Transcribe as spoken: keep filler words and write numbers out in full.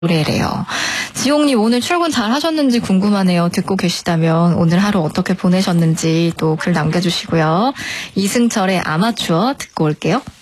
노래래요. 지용님 오늘 출근 잘 하셨는지 궁금하네요. 듣고 계시다면 오늘 하루 어떻게 보내셨는지 또 글 남겨주시고요. 이승철의 아마추어 듣고 올게요.